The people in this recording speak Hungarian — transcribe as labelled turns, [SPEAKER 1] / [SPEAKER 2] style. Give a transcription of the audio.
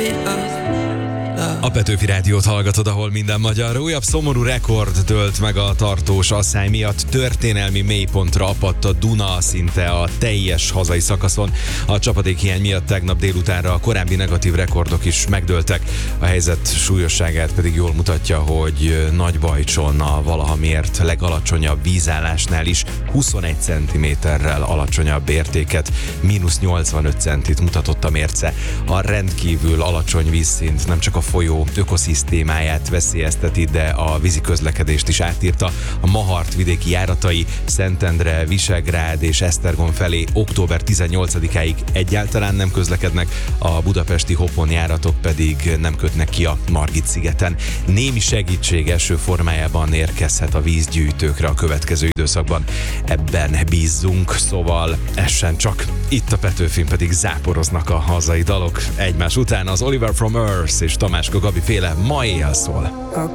[SPEAKER 1] A Petőfi Rádiót hallgatod, ahol minden magyar. Újabb szomorú rekord dőlt meg a tartós asszály miatt. Történelmi mélypontra apadt a Duna szinte a teljes hazai szakaszon. A csapadékhiány miatt tegnap délutánra a korábbi negatív rekordok is megdőltek. A helyzet súlyosságát pedig jól mutatja, hogy Nagybajcson a valaha mért legalacsonyabb vízállásnál is 21 cm-rel alacsonyabb értéket, -85 centit mutatott a mérce. A rendkívül alacsony vízszint nem csak a folyó ökoszisztémáját veszélyezteti, de a vízi közlekedést is átírta. A Mahart vidéki járatai Szentendre, Visegrád és Esztergom felé október 18-áig egyáltalán nem közlekednek, a budapesti Hopon járatok pedig nem kötnek ki a Margit-szigeten. Némi segítség eső formájában érkezhet a vízgyűjtőkre a következő időszakban. Ebben bízzunk, szóval essen csak. Itt a Petőfin pedig záporoznak a hazai dalok. Egymás után az Oliver from Earth és Tamáska Gabi féle Ma éjjel szól.